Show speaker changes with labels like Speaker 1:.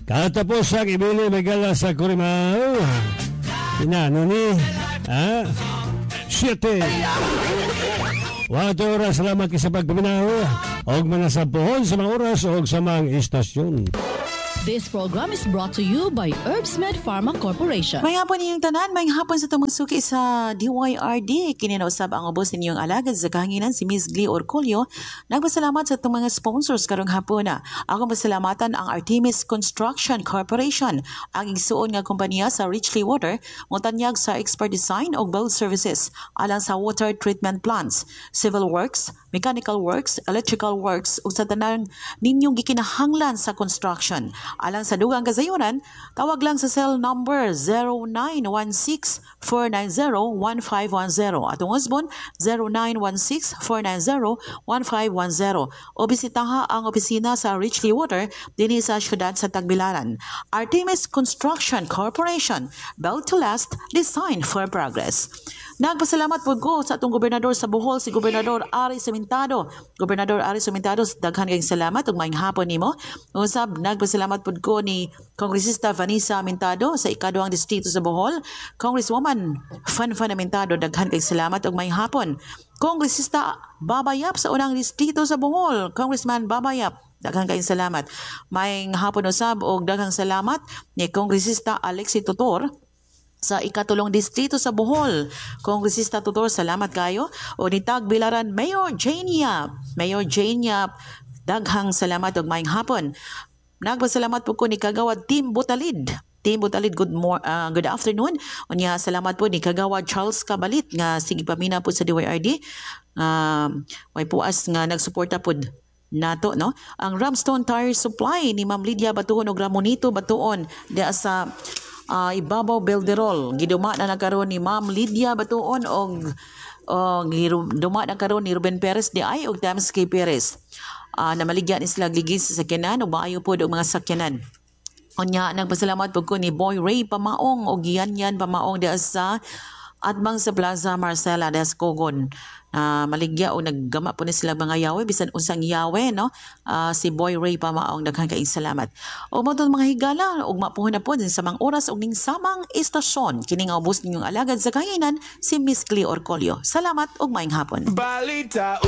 Speaker 1: Katapos sa ibili megala sa Kurimao. Inano ni? Ha? 7. 4 oras salamat sa pagpaminaw. Og manasapuhon sa mga oras og sa mga istasyon.
Speaker 2: This program is brought to you by Herbsmed Pharma Corporation.
Speaker 3: May hapon ninyong tanan, may hapon sa tumang suki sa DYRD. Kininausab ang ubos ninyong alagad sa kahanginan si Ms. Glee Orcolio. Nagpasalamat sa itong mga sponsors karong hapon na. Ako pasalamatan ang Artemis Construction Corporation, ang igsuon nga kompanya sa Richley Water, mutanyag sa expert design o build services alang sa water treatment plants, civil works, mechanical works, electrical works ug sa tanan ninyong gikinahanglan sa construction. Alang sa dugang kasayunan, tawag lang sa cell number 0916-490-1510 at ang husband 0916-490-1510 o bisitaha ang opisina sa Richley Water dinhi sa syudad sa Tagbilaran. Artemis Construction Corporation, built to last, designed for progress. Nagpasalamat po ko sa atong gobernador sa Bohol, si Gobernador Ari Sementado. Gobernador Ari Sementado, daghan kayong salamat ug maayong hapon nimo. Usab nagpasalamat po ko ni Kongresista Vanessa Mentado sa ikaduhang distrito sa Bohol. Congresswoman Fan Mentado, daghan kayong salamat ug maayong hapon. Kongresista Babayap sa unang distrito sa Bohol. Congressman Babayap, daghang kayong salamat. Maayong hapon usab og daghang salamat ni Kongresista Alexi Tutor sa ikatulong distrito sa Bohol. Kongresista Tutor, salamat kayo. O ni Tagbilaran Mayor Jane Yap, daghang salamat ug maayong hapon. Nagpasalamat po ko ni Kagawad Team Butalid. Good afternoon. Unya salamat po ni Kagawad Charles Cabalit nga sige pamina po sa DYRD. May puas nga nagsuporta po nato, no? Ang Ramstone Tire Supply ni Ma'am Lydia Batuon ug Ramonito Batuon diya sa Ibabaw Belderol. Giduma na nagkaroon ni Ma'am Lydia Batuon og duma na karon ni Ruben Perez di ay og Damsky Perez. Namaligya ni sila ligis sa sakyanan ug maayo pod og mga sakyanan. Unya nagpasalamat po ko ni Boy Ray Pamaong og Yan Pamaong diya sa Atbang sa Plaza Marcela des Cogon. Maligya o naggama po ni sila mga yawe bisan unsang yawe, no? Si Boy Ray Pamaong, daghang kaayong salamat. O mo mga higala og mapuhon na po din sa mga oras og ning samang istasyon kini nga ubos ninyong alagad sa kahinan si Miss Glee Orcolio. Salamat og maayong hapon. Balita